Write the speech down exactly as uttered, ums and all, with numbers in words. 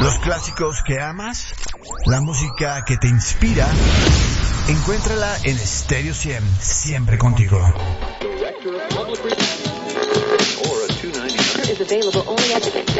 Los clásicos que amas, la música que te inspira, encuéntrala en Stereo cien, siempre contigo. Is available only at